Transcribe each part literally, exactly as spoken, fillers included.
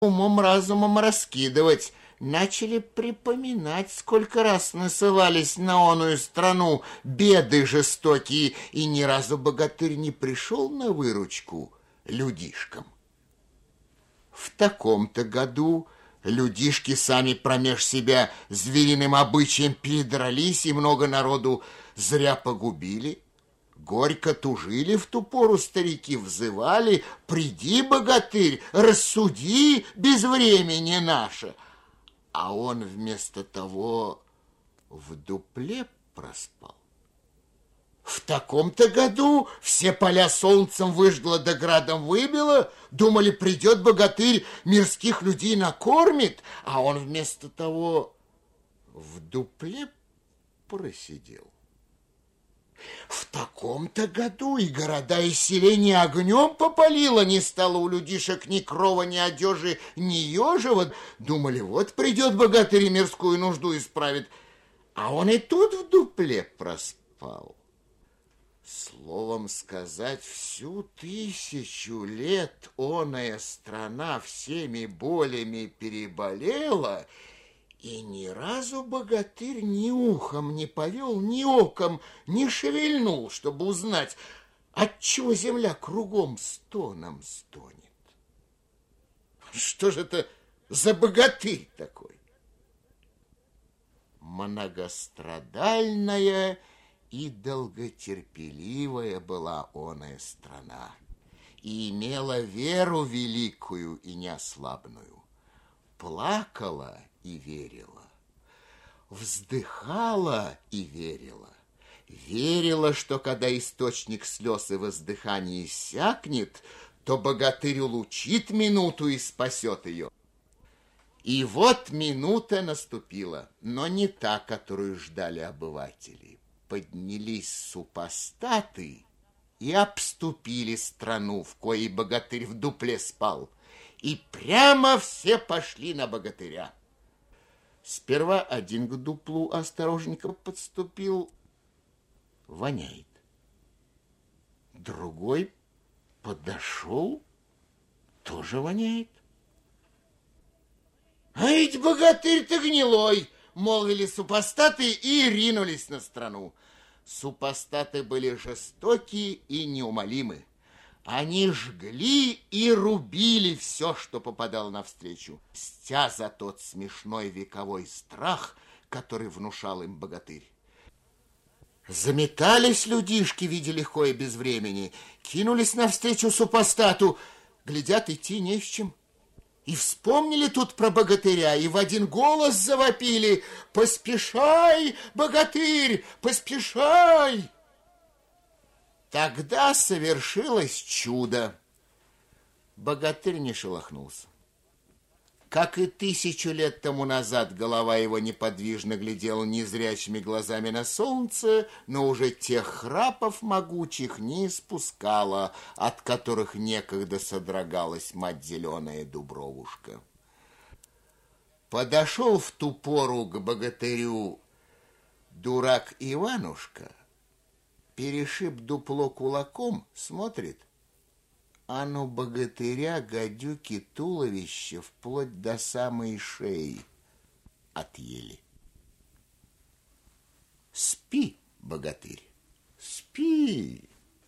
умом-разумом раскидывать. Начали припоминать, сколько раз насылались на оную страну беды жестокие, и ни разу богатырь не пришел на выручку людишкам. В таком-то году людишки сами промеж себя звериным обычаем передрались, и много народу зря погубили. Горько тужили в ту пору старики, взывали: приди, богатырь, рассуди без времени наше. А он вместо того в дупле проспал. В таком-то году все поля солнцем выжгло да градом выбило. Думали, придет богатырь, мирских людей накормит, а он вместо того в дупле просидел. В таком-то году и города, и селения огнем попалило, не стало у людишек ни крова, ни одежи, ни ежева. Думали, вот придет богатырь и мирскую нужду исправит, а он и тут в дупле проспал. Словом сказать, всю тысячу лет оная страна всеми болями переболела, и ни разу богатырь ни ухом не повел, ни оком не шевельнул, чтобы узнать, отчего земля кругом стоном стонет. Что же это за богатырь такой? Многострадальная и долготерпеливая была оная страна, и имела веру великую и неослабную. Плакала и верила, вздыхала и верила, верила, что когда источник слез и воздыхания иссякнет, то богатырь улучит минуту и спасет ее. И вот минута наступила, но не та, которую ждали обыватели. Поднялись супостаты и обступили страну, в коей богатырь в дупле спал, и прямо все пошли на богатыря. Сперва один к дуплу осторожненько подступил, воняет. Другой подошел, тоже воняет. А ведь богатырь-то гнилой, молвили супостаты и ринулись на страну. Супостаты были жестокие и неумолимы. Они жгли и рубили все, что попадало навстречу, мстя за тот смешной вековой страх, который внушал им богатырь. Заметались людишки, видя легко и без времени, кинулись навстречу супостату, глядят, идти не с чем. И вспомнили тут про богатыря, и в один голос завопили: «Поспешай, богатырь, поспешай!» Тогда совершилось чудо. Богатырь не шелохнулся. Как и тысячу лет тому назад, голова его неподвижно глядела незрячими глазами на солнце, но уже тех храпов могучих не испускала, от которых некогда содрогалась мать зеленая Дубровушка. Подошел в ту пору к богатырю дурак Иванушка, перешиб дупло кулаком, смотрит, а ну богатыря гадюки туловище вплоть до самой шеи отъели. Спи, богатырь, спи.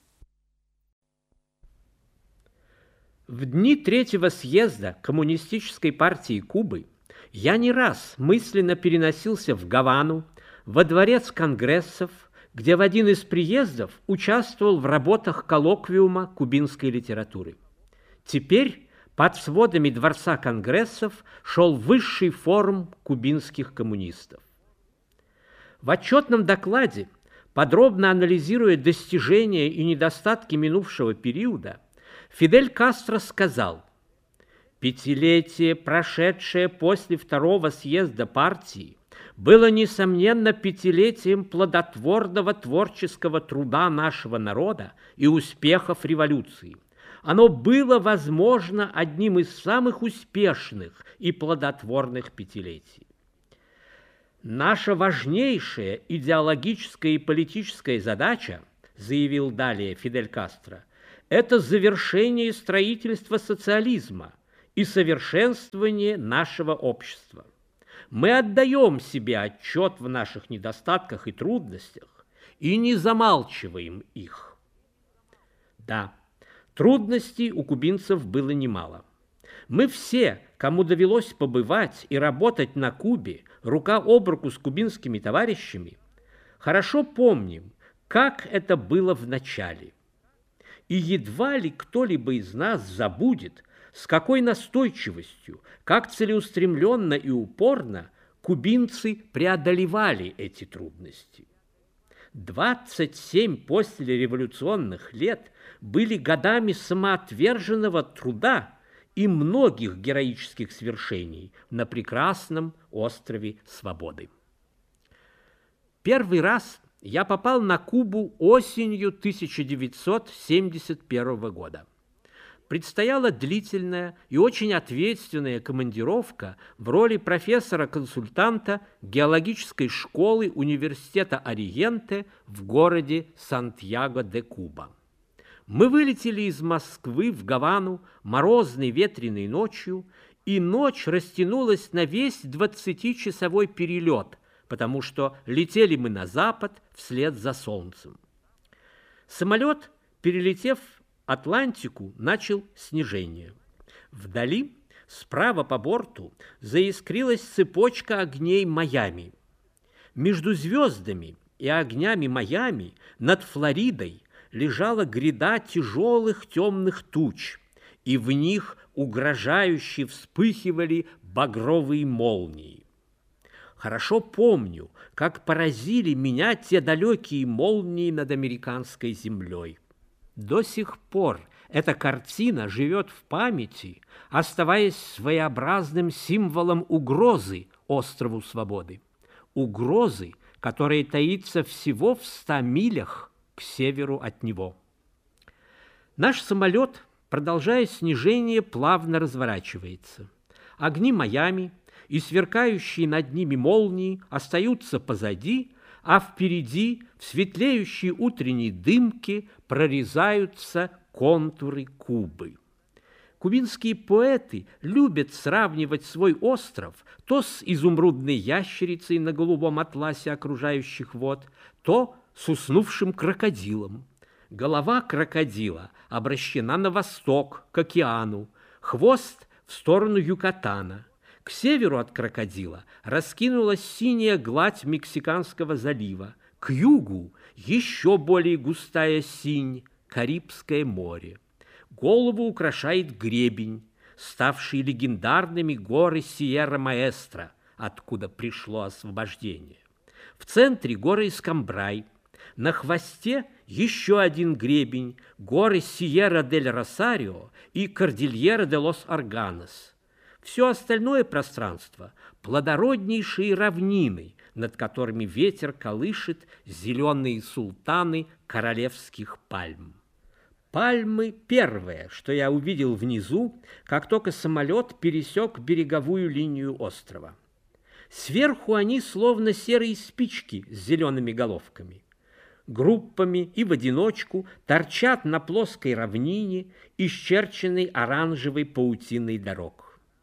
В дни третьего съезда Коммунистической партии Кубы я не раз мысленно переносился в Гавану, во дворец конгрессов, где в один из приездов участвовал в работах коллоквиума кубинской литературы. Теперь под сводами Дворца конгрессов шел высший форум кубинских коммунистов. В отчетном докладе, подробно анализируя достижения и недостатки минувшего периода, Фидель Кастро сказал: «Пятилетие, прошедшее после второго съезда партии, было, несомненно, пятилетием плодотворного творческого труда нашего народа и успехов революции. Оно было, возможно, одним из самых успешных и плодотворных пятилетий. Наша важнейшая идеологическая и политическая задача, заявил далее Фидель Кастро, это завершение строительства социализма и совершенствование нашего общества. Мы отдаем себе отчет в наших недостатках и трудностях и не замалчиваем их. Да, трудностей у кубинцев было немало. Мы все, кому довелось побывать и работать на Кубе рука об руку с кубинскими товарищами, хорошо помним, как это было в начале. И едва ли кто-либо из нас забудет, с какой настойчивостью, как целеустремленно и упорно кубинцы преодолевали эти трудности. двадцать семь послереволюционных лет были годами самоотверженного труда и многих героических свершений на прекрасном острове Свободы. Первый раз я попал на Кубу осенью тысяча девятьсот семьдесят первого года. Предстояла длительная и очень ответственная командировка в роли профессора-консультанта геологической школы университета Ориенте в городе Сантьяго-де-Куба. Мы вылетели из Москвы в Гавану морозной ветреной ночью, и ночь растянулась на весь двадцатичасовой перелет, потому что летели мы на запад вслед за солнцем. Самолет, перелетев Атлантику, начал снижение. Вдали, справа по борту, заискрилась цепочка огней Майами. Между звездами и огнями Майами над Флоридой лежала гряда тяжелых темных туч, и в них угрожающе вспыхивали багровые молнии. Хорошо помню, как поразили меня те далекие молнии над американской землей. До сих пор эта картина живет в памяти, оставаясь своеобразным символом угрозы острову Свободы. Угрозы, которая таится всего в ста милях к северу от него. Наш самолет, продолжая снижение, плавно разворачивается. Огни Майами и сверкающие над ними молнии остаются позади, а впереди в светлеющей утренней дымке прорезаются контуры Кубы. Кубинские поэты любят сравнивать свой остров то с изумрудной ящерицей на голубом атласе окружающих вод, то с уснувшим крокодилом. Голова крокодила обращена на восток, к океану, хвост в сторону Юкатана. К северу от крокодила раскинулась синяя гладь Мексиканского залива, к югу еще более густая синь, Карибское море. Голову украшает гребень, ставший легендарными горы Сьерра-Маэстро, откуда пришло освобождение. В центре горы Эскамбрай, на хвосте еще один гребень, горы Сьерра-дель-Росарио и Кордильера-де-лос-Арганос. Все остальное пространство – плодороднейшие равнины, над которыми ветер колышет зеленые султаны королевских пальм. Пальмы – первое, что я увидел внизу, как только самолет пересек береговую линию острова. Сверху они словно серые спички с зелеными головками. Группами и в одиночку торчат на плоской равнине, исчерченной оранжевой паутиной дорог.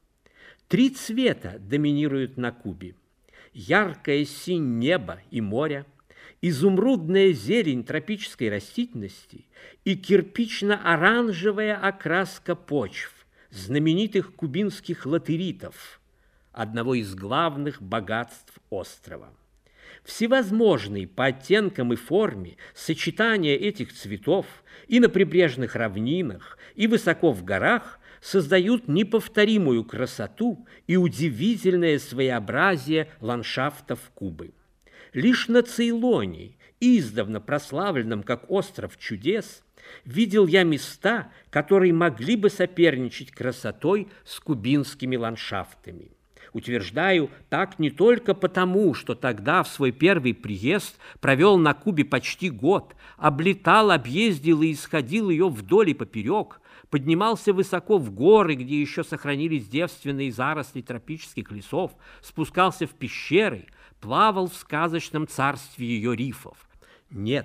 Три цвета доминируют на Кубе. Яркая синь неба и моря, изумрудная зелень тропической растительности и кирпично-оранжевая окраска почв, знаменитых кубинских латеритов, одного из главных богатств острова. Всевозможные по оттенкам и форме сочетания этих цветов и на прибрежных равнинах, и высоко в горах создают неповторимую красоту и удивительное своеобразие ландшафтов Кубы. Лишь на Цейлоне, издавна прославленном как остров чудес, видел я места, которые могли бы соперничать красотой с кубинскими ландшафтами. Утверждаю так не только потому, что тогда в свой первый приезд провел на Кубе почти год, облетал, объездил и исходил ее вдоль и поперек, поднимался высоко в горы, где еще сохранились девственные заросли тропических лесов, спускался в пещеры, плавал в сказочном царстве ее рифов. Нет,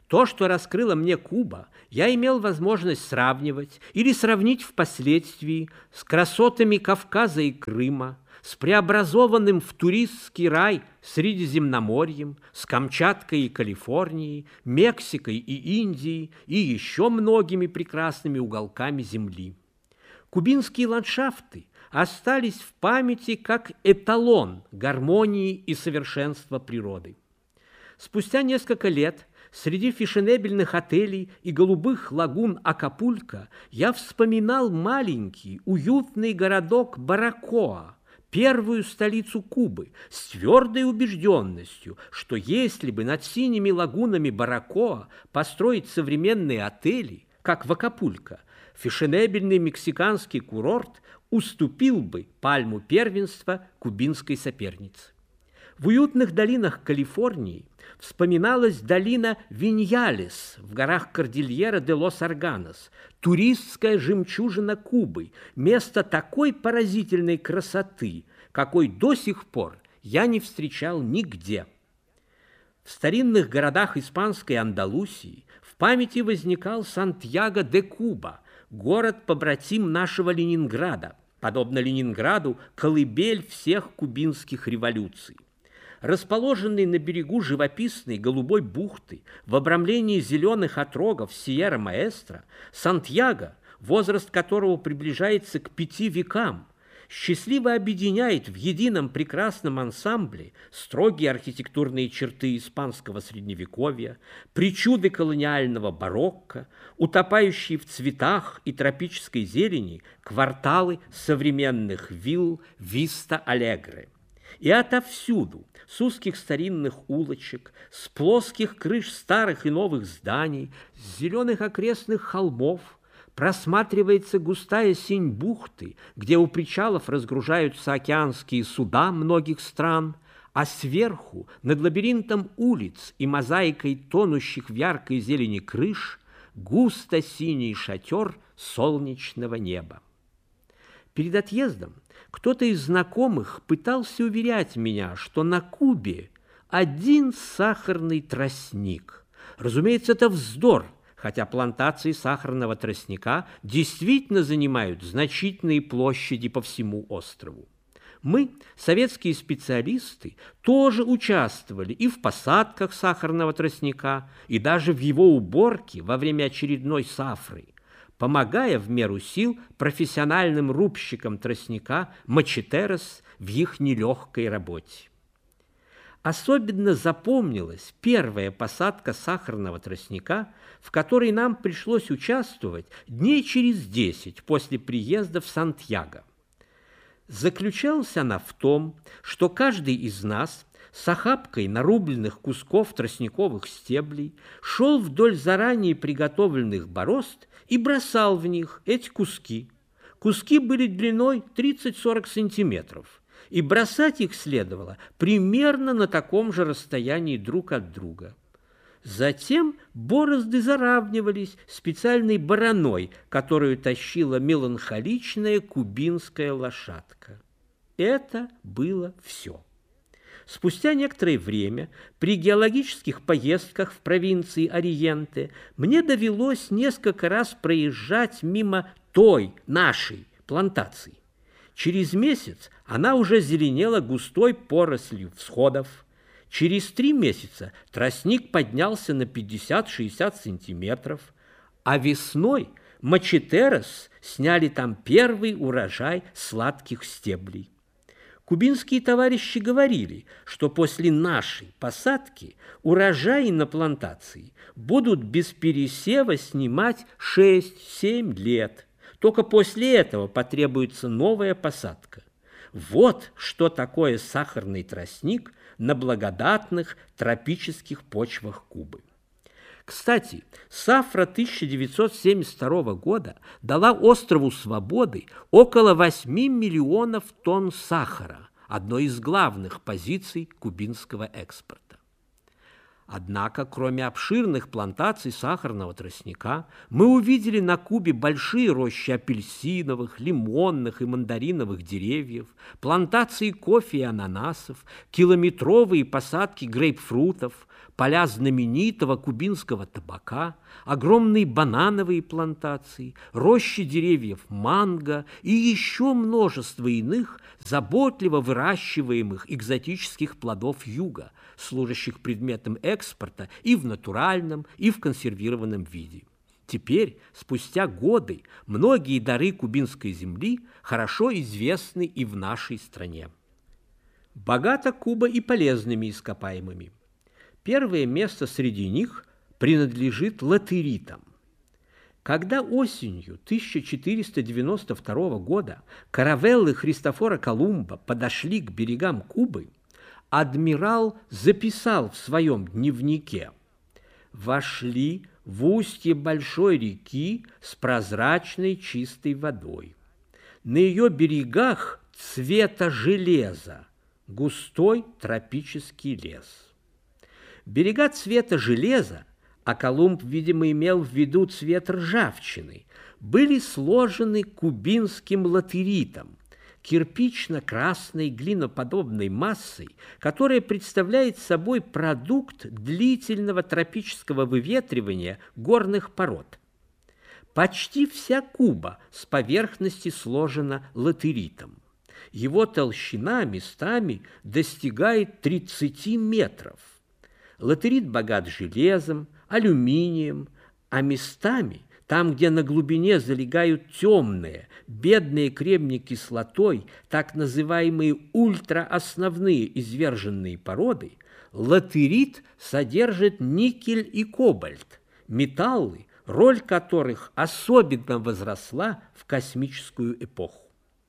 То, что раскрыла мне Куба, я имел возможность сравнивать или сравнить впоследствии с красотами Кавказа и Крыма, с преобразованным в туристский рай Средиземноморьем, с Камчаткой и Калифорнией, Мексикой и Индией и еще многими прекрасными уголками земли. Кубинские ландшафты остались в памяти как эталон гармонии и совершенства природы. Спустя несколько лет среди фешенебельных отелей и голубых лагун Акапулько я вспоминал маленький, уютный городок Баракоа, первую столицу Кубы, с твердой убежденностью, что если бы над синими лагунами Баракоа построить современные отели, как в Акапулько, фешенебельный мексиканский курорт уступил бы пальму первенства кубинской сопернице. В уютных долинах Калифорнии вспоминалась долина Виньялес в горах Кордильера де лос Арганос, туристская жемчужина Кубы, место такой поразительной красоты, какой до сих пор я не встречал нигде. В старинных городах испанской Андалусии в памяти возникал Сантьяго де Куба, город-побратим нашего Ленинграда, подобно Ленинграду, колыбель всех кубинских революций. Расположенный на берегу живописной голубой бухты в обрамлении зеленых отрогов Сьерра-Маэстро, Сантьяго, возраст которого приближается к пяти векам, счастливо объединяет в едином прекрасном ансамбле строгие архитектурные черты испанского средневековья, причуды колониального барокко, утопающие в цветах и тропической зелени кварталы современных вилл Виста-Алегре. И отовсюду, с узких старинных улочек, с плоских крыш старых и новых зданий, с зеленых окрестных холмов, просматривается густая синь бухты, где у причалов разгружаются океанские суда многих стран, а сверху, над лабиринтом улиц и мозаикой тонущих в яркой зелени крыш, густо синий шатер солнечного неба. Перед отъездом кто-то из знакомых пытался уверять меня, что на Кубе один сахарный тростник. Разумеется, это вздор, хотя плантации сахарного тростника действительно занимают значительные площади по всему острову. Мы, советские специалисты, тоже участвовали и в посадках сахарного тростника, и даже в его уборке во время очередной сафры, помогая в меру сил профессиональным рубщикам тростника мачетерос в их нелегкой работе. Особенно запомнилась первая посадка сахарного тростника, в которой нам пришлось участвовать дней через десять после приезда в Сантьяго. Заключалась она в том, что каждый из нас с охапкой нарубленных кусков тростниковых стеблей шел вдоль заранее приготовленных борозд и бросал в них эти куски. Куски были длиной тридцать-сорок сантиметров, и бросать их следовало примерно на таком же расстоянии друг от друга. Затем борозды заравнивались специальной бараной, которую тащила меланхоличная кубинская лошадка. Это было все. Спустя некоторое время при геологических поездках в провинции Ориенте мне довелось несколько раз проезжать мимо той, нашей плантации. Через месяц она уже зеленела густой порослью всходов. Через три месяца тростник поднялся на пятьдесят-шестьдесят сантиметров, а весной мачетерос сняли там первый урожай сладких стеблей. Кубинские товарищи говорили, что после нашей посадки урожаи на плантации будут без пересева снимать шесть-семь лет. Только после этого потребуется новая посадка. Вот что такое сахарный тростник на благодатных тропических почвах Кубы. Кстати, сафра тысяча девятьсот семьдесят второго года дала острову Свободы около восьми миллионов тонн сахара, одной из главных позиций кубинского экспорта. Однако, кроме обширных плантаций сахарного тростника, мы увидели на Кубе большие рощи апельсиновых, лимонных и мандариновых деревьев, плантации кофе и ананасов, километровые посадки грейпфрутов, поля знаменитого кубинского табака, огромные банановые плантации, рощи деревьев манго и еще множество иных заботливо выращиваемых экзотических плодов юга, служащих предметом экспорта и в натуральном, и в консервированном виде. Теперь, спустя годы, многие дары кубинской земли хорошо известны и в нашей стране. Богата Куба и полезными ископаемыми. Первое место среди них принадлежит латеритам. Когда осенью тысяча четыреста девяносто второго года каравеллы Христофора Колумба подошли к берегам Кубы, адмирал записал в своем дневнике: «Вошли в устье большой реки с прозрачной чистой водой. На ее берегах цвета железа, густой тропический лес». Берега цвета железа, а Колумб, видимо, имел в виду цвет ржавчины, были сложены кубинским латеритом, кирпично-красной глиноподобной массой, которая представляет собой продукт длительного тропического выветривания горных пород. Почти вся Куба с поверхности сложена латеритом. Его толщина местами достигает тридцати метров. Латерит богат железом, алюминием, а местами, там, где на глубине залегают темные, бедные кремний кислотой, так называемые ультраосновные изверженные породы, латерит содержит никель и кобальт, металлы, роль которых особенно возросла в космическую эпоху.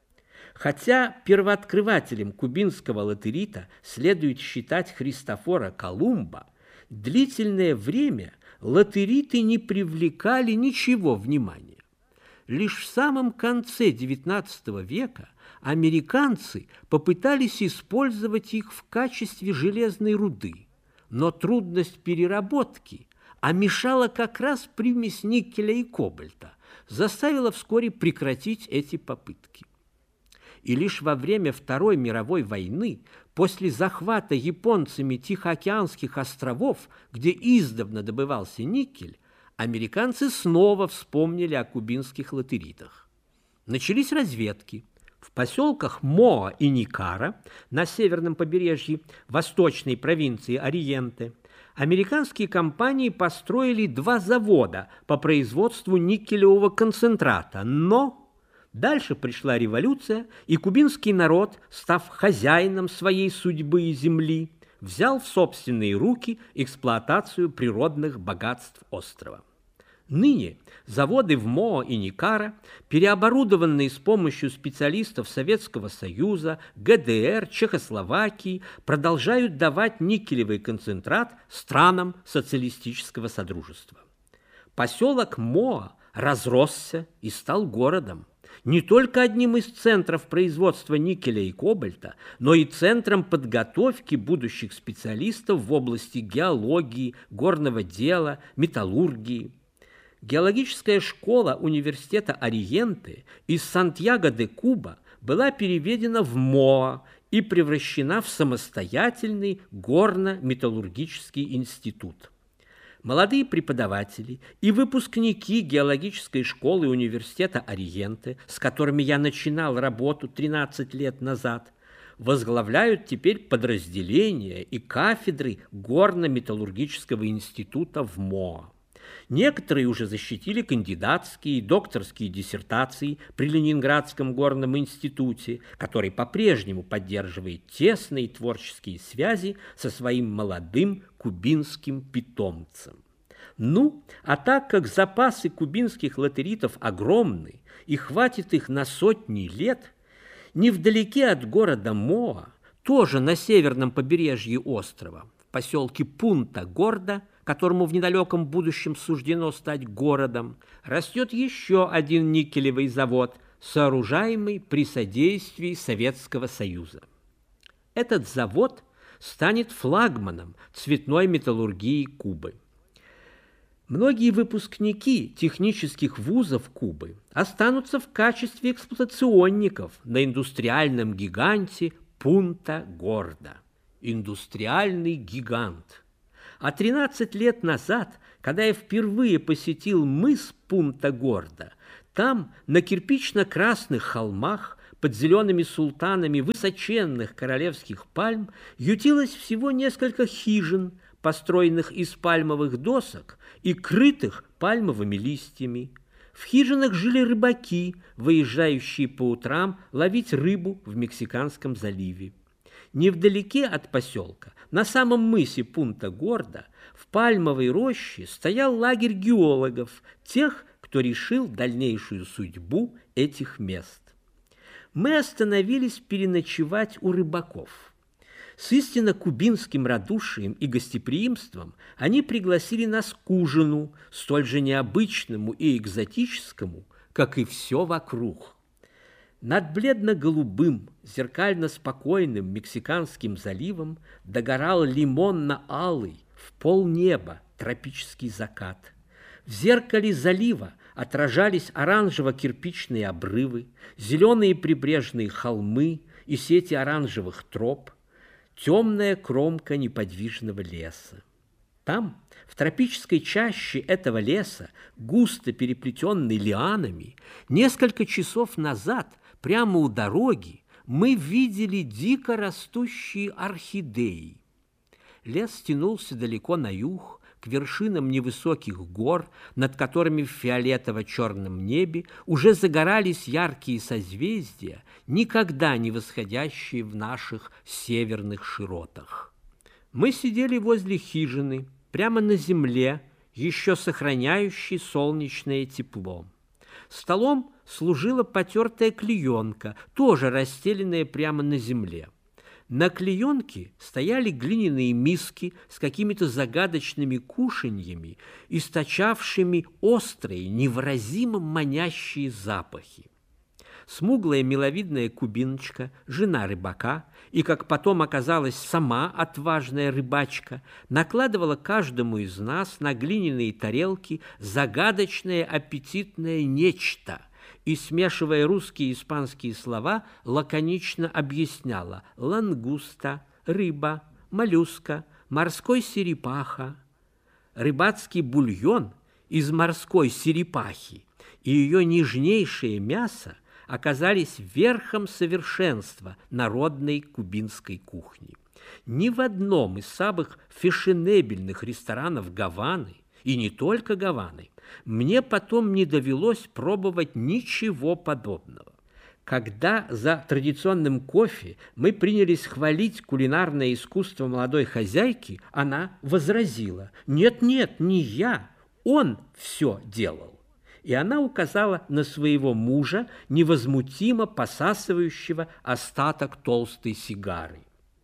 Хотя первооткрывателем кубинского латерита следует считать Христофора Колумба, длительное время латериты не привлекали ничего внимания. Лишь в самом конце девятнадцатого века американцы попытались использовать их в качестве железной руды, но трудность переработки, а мешала как раз примесь никеля и кобальта, заставила вскоре прекратить эти попытки. И лишь во время Второй мировой войны, после захвата японцами Тихоокеанских островов, где издавна добывался никель, американцы снова вспомнили о кубинских латеритах. Начались разведки. В поселках Моа и Никара на северном побережье восточной провинции Ориенте американские компании построили два завода по производству никелевого концентрата, но дальше пришла революция, и кубинский народ, став хозяином своей судьбы и земли, взял в собственные руки эксплуатацию природных богатств острова. Ныне заводы в Моа и Никара, переоборудованные с помощью специалистов Советского Союза, ГДР, Чехословакии, продолжают давать никелевый концентрат странам социалистического содружества. Поселок Моа разросся и стал городом, не только одним из центров производства никеля и кобальта, но и центром подготовки будущих специалистов в области геологии, горного дела, металлургии. Геологическая школа университета Ориенте из Сантьяго-де-Куба была переведена в Моа и превращена в самостоятельный горно-металлургический институт. Молодые преподаватели и выпускники геологической школы университета Ориенте, с которыми я начинал работу тринадцать лет назад, возглавляют теперь подразделения и кафедры горно-металлургического института в Моа. Некоторые уже защитили кандидатские и докторские диссертации при Ленинградском горном институте, который по-прежнему поддерживает тесные творческие связи со своим молодым кубинским питомцем. Ну, а так как запасы кубинских латеритов огромны и хватит их на сотни лет, невдалеке от города Моа, тоже на северном побережье острова, в поселке Пунта-Горда, которому в недалеком будущем суждено стать городом, растет еще один никелевый завод, сооружаемый при содействии Советского Союза. Этот завод станет флагманом цветной металлургии Кубы. Многие выпускники технических вузов Кубы останутся в качестве эксплуатационников на индустриальном гиганте Пунта-Горда. Индустриальный гигант. А тринадцать лет назад, когда я впервые посетил мыс Пунта-Горда, там, на кирпично-красных холмах, под зелеными султанами высоченных королевских пальм, ютилось всего несколько хижин, построенных из пальмовых досок и крытых пальмовыми листьями. В хижинах жили рыбаки, выезжающие по утрам ловить рыбу в Мексиканском заливе. Невдалеке от поселка, на самом мысе Пунта-Горда, в пальмовой роще стоял лагерь геологов, тех, кто решил дальнейшую судьбу этих мест. Мы остановились переночевать у рыбаков. С истинно кубинским радушием и гостеприимством они пригласили нас к ужину, столь же необычному и экзотическому, как и все вокруг. Над бледно-голубым, зеркально-спокойным Мексиканским заливом догорал лимонно-алый в полнеба тропический закат. В зеркале залива отражались оранжево-кирпичные обрывы, зеленые прибрежные холмы и сети оранжевых троп, темная кромка неподвижного леса. Там, в тропической чаще этого леса, густо переплетенной лианами, несколько часов назад, прямо у дороги, мы видели дико растущие орхидеи. Лес тянулся далеко на юг, к вершинам невысоких гор, над которыми в фиолетово-черном небе уже загорались яркие созвездия, никогда не восходящие в наших северных широтах. Мы сидели возле хижины, прямо на земле, еще сохраняющей солнечное тепло. Столом служила потертая клеенка, тоже расстеленная прямо на земле. На клеенке стояли глиняные миски с какими-то загадочными кушаньями, источавшими острые, невыразимо манящие запахи. Смуглая миловидная кубиночка, жена рыбака, и, как потом оказалась, сама отважная рыбачка, накладывала каждому из нас на глиняные тарелки загадочное аппетитное нечто и, смешивая русские и испанские слова, лаконично объясняла: лангуста, рыба, моллюска, морской серепаха. Рыбацкий бульон из морской серепахи и ее нежнейшее мясо оказались верхом совершенства народной кубинской кухни. Ни в одном из самых фешенебельных ресторанов Гаваны, и не только Гаваны, мне потом не довелось пробовать ничего подобного. Когда за традиционным кофе мы принялись хвалить кулинарное искусство молодой хозяйки, она возразила: «Нет-нет, не я, он все делал». И она указала на своего мужа, невозмутимо посасывающего остаток толстой сигары.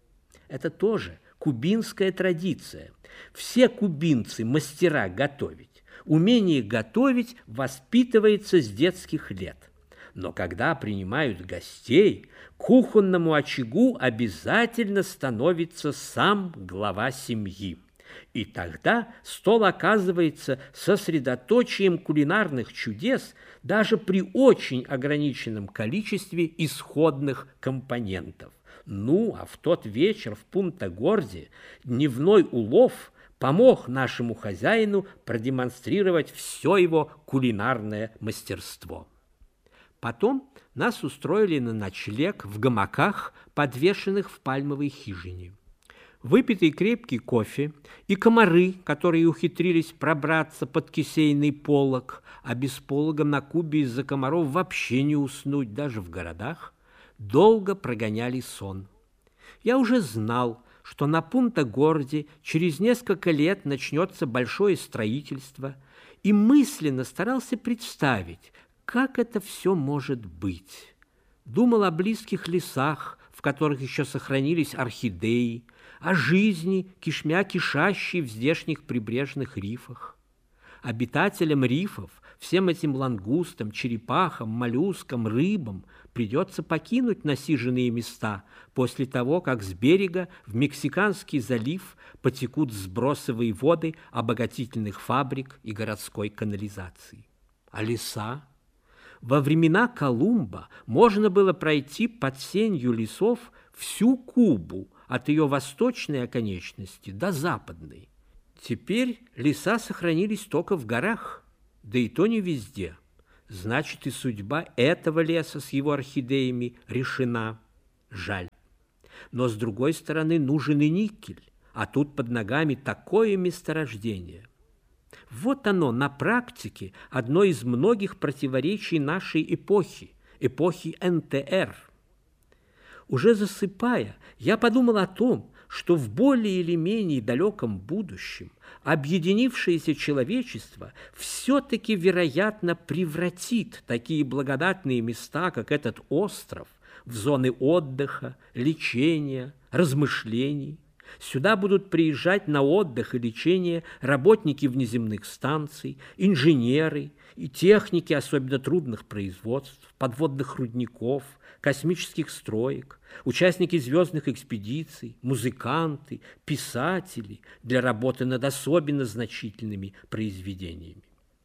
Это тоже кубинская традиция. Все кубинцы – мастера готовить. Умение готовить воспитывается с детских лет. Но когда принимают гостей, к кухонному очагу обязательно становится сам глава семьи. И тогда стол оказывается сосредоточием кулинарных чудес даже при очень ограниченном количестве исходных компонентов. Ну, а в тот вечер в Пунта-Горде дневной улов помог нашему хозяину продемонстрировать все его кулинарное мастерство. Потом нас устроили на ночлег в гамаках, подвешенных в пальмовой хижине. Выпитый крепкий кофе и комары, которые ухитрились пробраться под кисейный полог, а без полога на Кубе из-за комаров вообще не уснуть даже в городах, долго прогоняли сон. Я уже знал, что на Пунта-Горде через несколько лет начнется большое строительство, и мысленно старался представить, как это все может быть. Думал о близких лесах, в которых еще сохранились орхидеи, о жизни, кишмя кишащей в здешних прибрежных рифах. Обитателям рифов всем этим лангустам, черепахам, моллюскам, рыбам придется покинуть насиженные места после того, как с берега в Мексиканский залив потекут сбросовые воды обогатительных фабрик и городской канализации. А леса? Во времена Колумба можно было пройти под сенью лесов всю Кубу, от ее восточной оконечности до западной. Теперь леса сохранились только в горах, да и то не везде. Значит, и судьба этого леса с его орхидеями решена. Жаль. Но, с другой стороны, нужен и никель, а тут под ногами такое месторождение. Вот оно, на практике, одно из многих противоречий нашей эпохи, эпохи эн тэ эр. Уже засыпая, я подумал о том, что в более или менее далеком будущем объединившееся человечество все-таки, вероятно, превратит такие благодатные места, как этот остров, в зоны отдыха, лечения, размышлений. Сюда будут приезжать на отдых и лечение работники внеземных станций, инженеры и техники особенно трудных производств, подводных рудников, космических строек, участники звездных экспедиций, музыканты, писатели для работы над особенно значительными произведениями.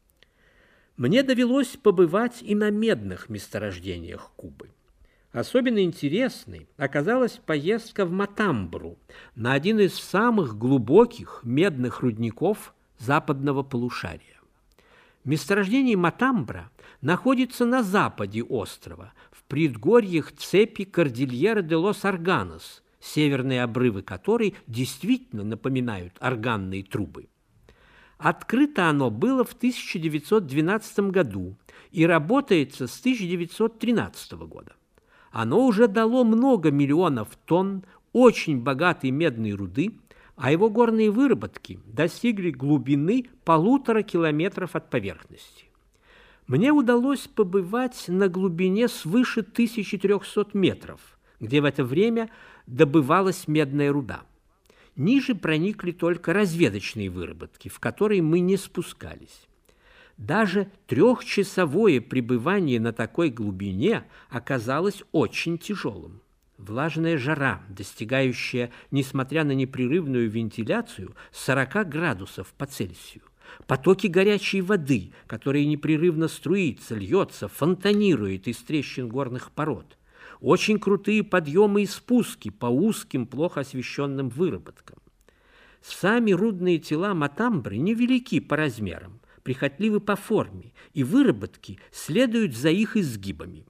Мне довелось побывать и на медных месторождениях Кубы. Особенно интересной оказалась поездка в Матамбру, на один из самых глубоких медных рудников западного полушария. Месторождение Матамбра находится на западе острова, в предгорьях цепи Кордильера де лос Арганос, северные обрывы которой действительно напоминают органные трубы. Открыто оно было в тысяча девятьсот двенадцатом году и работается с тысяча девятьсот тринадцатого года. Оно уже дало много миллионов тонн очень богатой медной руды, а его горные выработки достигли глубины полутора километров от поверхности. Мне удалось побывать на глубине свыше тысячи трехсот метров, где в это время добывалась медная руда. Ниже проникли только разведочные выработки, в которые мы не спускались. Даже трехчасовое пребывание на такой глубине оказалось очень тяжелым. Влажная жара, достигающая, несмотря на непрерывную вентиляцию, сорока градусов по Цельсию. Потоки горячей воды, которые непрерывно струится, льется, фонтанирует из трещин горных пород. Очень крутые подъемы и спуски по узким, плохо освещенным выработкам. Сами рудные тела Матамбры невелики по размерам, прихотливы по форме, и выработки следуют за их изгибами.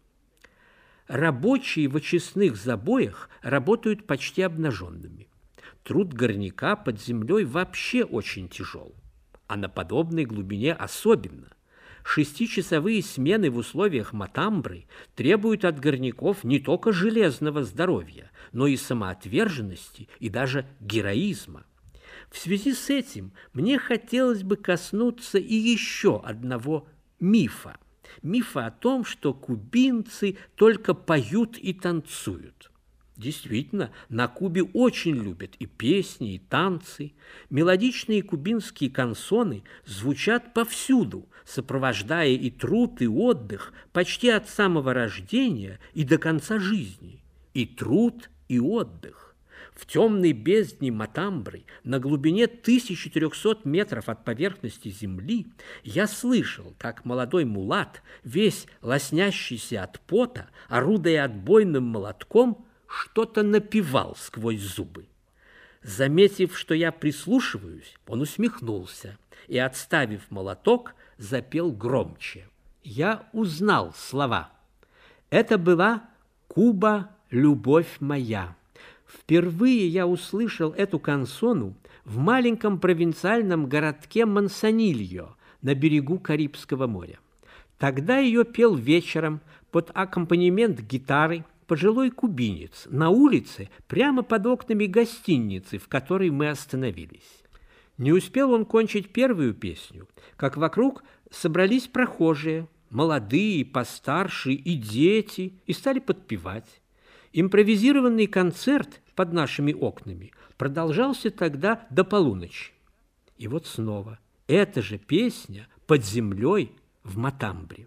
Рабочие в очистных забоях работают почти обнаженными. Труд горняка под землей вообще очень тяжел, а на подобной глубине особенно. Шестичасовые смены в условиях Матамбры требуют от горняков не только железного здоровья, но и самоотверженности и даже героизма. В связи с этим мне хотелось бы коснуться и еще одного мифа. Мифа о том, что кубинцы только поют и танцуют. Действительно, на Кубе очень любят и песни, и танцы. Мелодичные кубинские кансоны звучат повсюду, сопровождая и труд, и отдых почти от самого рождения и до конца жизни. И труд, и отдых. В темной бездне Матамбры, на глубине тысячи трехсот метров от поверхности земли, я слышал, как молодой мулат, весь лоснящийся от пота, орудуя отбойным молотком, что-то напевал сквозь зубы. Заметив, что я прислушиваюсь, он усмехнулся и, отставив молоток, запел громче. Я узнал слова. Это была «Куба, любовь моя». Впервые я услышал эту кансону в маленьком провинциальном городке Мансанильо на берегу Карибского моря. Тогда ее пел вечером под аккомпанемент гитары пожилой кубинец на улице прямо под окнами гостиницы, в которой мы остановились. Не успел он кончить первую песню, как вокруг собрались прохожие, молодые, постарше и дети, и стали подпевать. Импровизированный концерт под нашими окнами продолжался тогда до полуночи. И вот снова эта же песня под землей в Матамбре.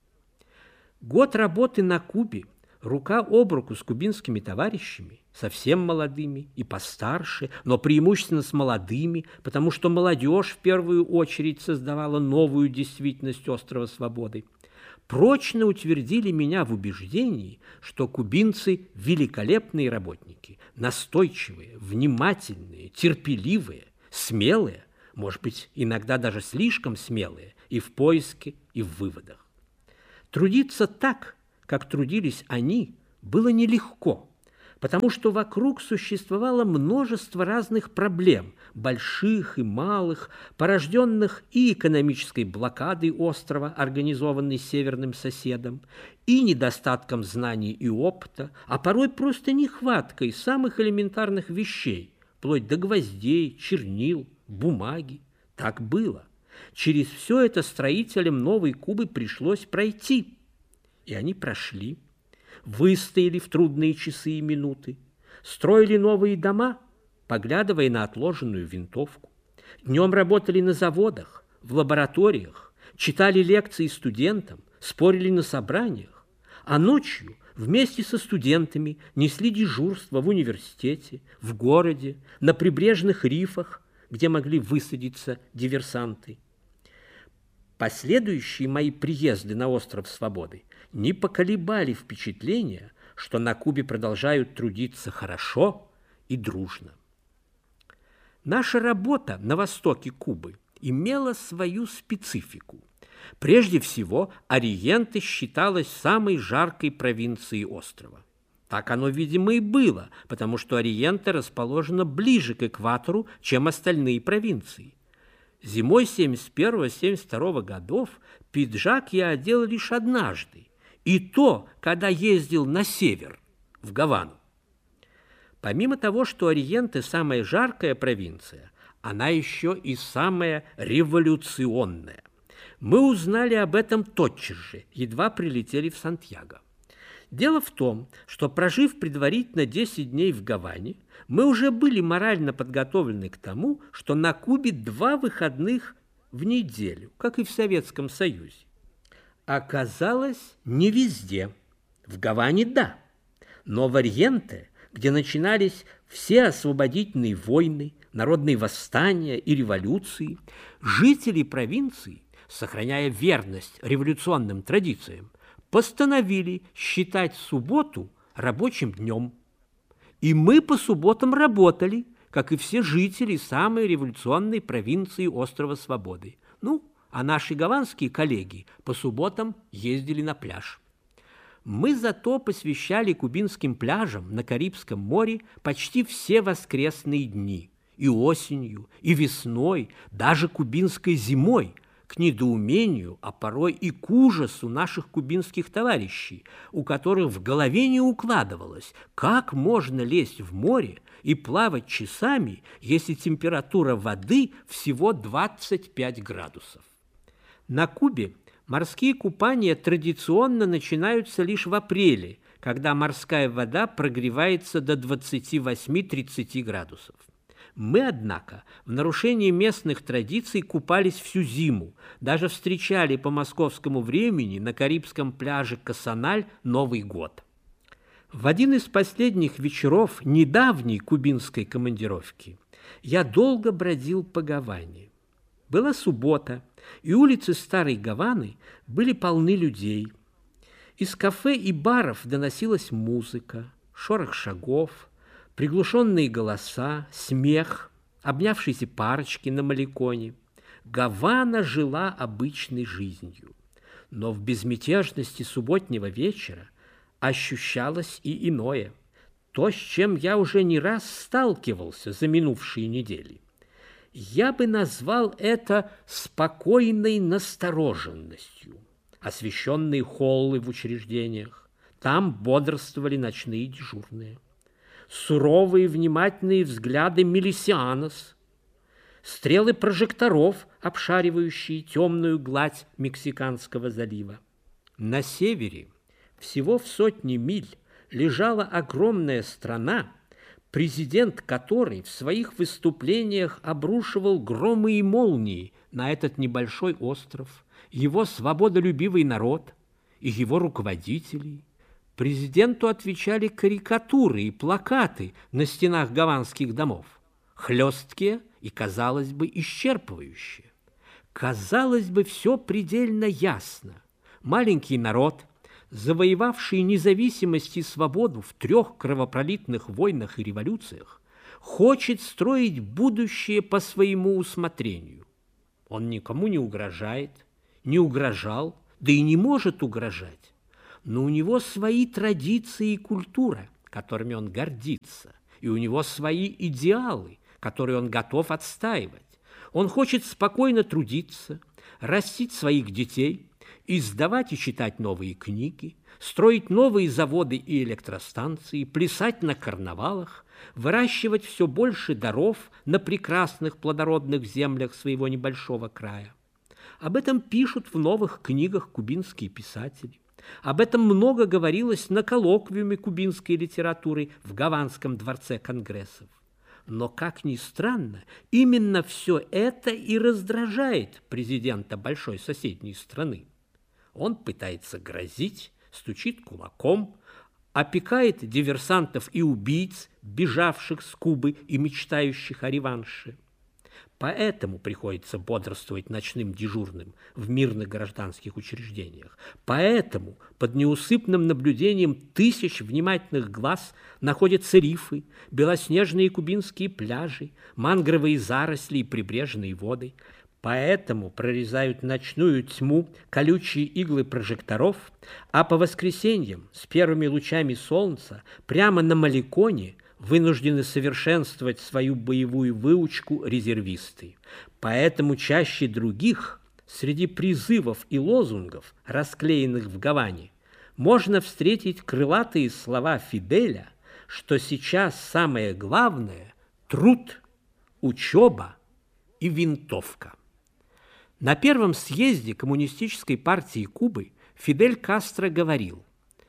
Год работы на Кубе рука об руку с кубинскими товарищами, совсем молодыми и постарше, но преимущественно с молодыми, потому что молодежь в первую очередь создавала новую действительность острова Свободы, прочно утвердили меня в убеждении, что кубинцы – великолепные работники, настойчивые, внимательные, терпеливые, смелые, может быть, иногда даже слишком смелые и в поиске, и в выводах. Трудиться так, как трудились они, было нелегко, потому что вокруг существовало множество разных проблем, больших и малых, порожденных и экономической блокадой острова, организованной северным соседом, и недостатком знаний и опыта, а порой просто нехваткой самых элементарных вещей, вплоть до гвоздей, чернил, бумаги. Так было. Через все это строителям Новой Кубы пришлось пройти. И они прошли, выстояли в трудные часы и минуты, строили новые дома, поглядывая на отложенную винтовку. Днем работали на заводах, в лабораториях, читали лекции студентам, спорили на собраниях, а ночью вместе со студентами несли дежурство в университете, в городе, на прибрежных рифах, где могли высадиться диверсанты. Последующие мои приезды на остров Свободы не поколебали впечатления, что на Кубе продолжают трудиться хорошо и дружно. Наша работа на востоке Кубы имела свою специфику. Прежде всего, Ориенте считалась самой жаркой провинцией острова. Так оно, видимо, и было, потому что Ориенте расположена ближе к экватору, чем остальные провинции. Зимой семьдесят первого — семьдесят второго годов пиджак я одел лишь однажды, и то, когда ездил на север, в Гавану. Помимо того, что Ориенте самая жаркая провинция, она еще и самая революционная. Мы узнали об этом тотчас же, едва прилетели в Сантьяго. Дело в том, что, прожив предварительно десять дней в Гаване, мы уже были морально подготовлены к тому, что на Кубе два выходных в неделю, как и в Советском Союзе. Оказалось, не везде. В Гаване – да, но в Ориенте, где начинались все освободительные войны, народные восстания и революции, жители провинции, сохраняя верность революционным традициям, постановили считать субботу рабочим днем. И мы по субботам работали, как и все жители самой революционной провинции острова Свободы. Ну, а наши гаванские коллеги по субботам ездили на пляж. Мы зато посвящали кубинским пляжам на Карибском море почти все воскресные дни, и осенью, и весной, даже кубинской зимой, к недоумению, а порой и к ужасу наших кубинских товарищей, у которых в голове не укладывалось, как можно лезть в море и плавать часами, если температура воды всего двадцать пять градусов. На Кубе морские купания традиционно начинаются лишь в апреле, когда морская вода прогревается до двадцати восьми — тридцати градусов. Мы, однако, в нарушении местных традиций купались всю зиму, даже встречали по московскому времени на карибском пляже Касаналь Новый год. В один из последних вечеров недавней кубинской командировки я долго бродил по Гаване. Была суббота, и улицы старой Гаваны были полны людей. Из кафе и баров доносилась музыка, шорох шагов, приглушенные голоса, смех, обнявшиеся парочки на Маликоне. Гавана жила обычной жизнью, но в безмятежности субботнего вечера ощущалось и иное, то, с чем я уже не раз сталкивался за минувшие недели. Я бы назвал это спокойной настороженностью. Освещенные холлы в учреждениях, там бодрствовали ночные дежурные. Суровые внимательные взгляды милисианос, стрелы прожекторов, обшаривающие темную гладь Мексиканского залива. На севере, всего в сотни миль, лежала огромная страна, президент которой в своих выступлениях обрушивал громы и молнии на этот небольшой остров, его свободолюбивый народ и его руководителей, президенту отвечали карикатуры и плакаты на стенах гаванских домов, хлесткие и, казалось бы, исчерпывающие. Казалось бы, все предельно ясно. Маленький народ, завоевавший независимость и свободу в трех кровопролитных войнах и революциях, хочет строить будущее по своему усмотрению. Он никому не угрожает, не угрожал, да и не может угрожать. Но у него свои традиции и культура, которыми он гордится, и у него свои идеалы, которые он готов отстаивать. Он хочет спокойно трудиться, растить своих детей, издавать и читать новые книги, строить новые заводы и электростанции, плясать на карнавалах, выращивать все больше даров на прекрасных плодородных землях своего небольшого края. Об этом пишут в новых книгах кубинские писатели. Об этом много говорилось на коллоквиуме кубинской литературы в Гаванском дворце конгрессов. Но, как ни странно, именно все это и раздражает президента большой соседней страны. Он пытается грозить, стучит кулаком, опекает диверсантов и убийц, бежавших с Кубы и мечтающих о реванше. Поэтому приходится бодрствовать ночным дежурным в мирных гражданских учреждениях. Поэтому под неусыпным наблюдением тысяч внимательных глаз находятся рифы, белоснежные кубинские пляжи, мангровые заросли и прибрежные воды. Поэтому прорезают ночную тьму колючие иглы прожекторов, а по воскресеньям с первыми лучами солнца прямо на Маликоне вынуждены совершенствовать свою боевую выучку резервисты. Поэтому чаще других среди призывов и лозунгов, расклеенных в Гаване, можно встретить крылатые слова Фиделя, что сейчас самое главное – труд, учеба и винтовка. На первом съезде Коммунистической партии Кубы Фидель Кастро говорил: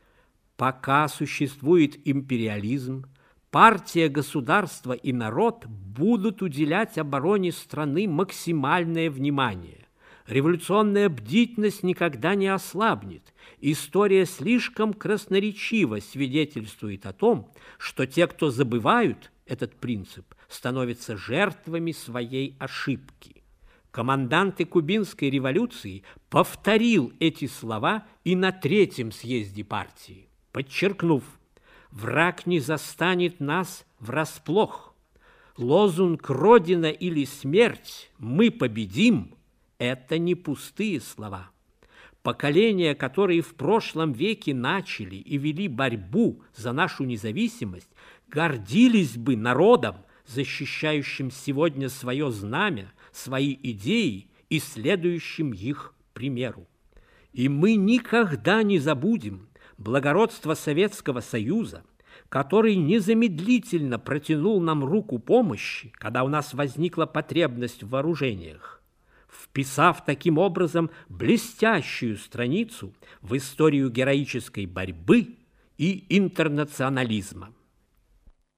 «Пока существует империализм, партия, государство и народ будут уделять обороне страны максимальное внимание. Революционная бдительность никогда не ослабнет. История слишком красноречиво свидетельствует о том, что те, кто забывают этот принцип, становятся жертвами своей ошибки». Командант кубинской революции повторил эти слова и на третьем съезде партии, подчеркнув: «Враг не застанет нас врасплох. Лозунг «Родина или смерть, мы победим» – это не пустые слова. Поколения, которые в прошлом веке начали и вели борьбу за нашу независимость, гордились бы народом, защищающим сегодня свое знамя, свои идеи и следующим их примеру. И мы никогда не забудем благородство Советского Союза, который незамедлительно протянул нам руку помощи, когда у нас возникла потребность в вооружениях, вписав таким образом блестящую страницу в историю героической борьбы и интернационализма.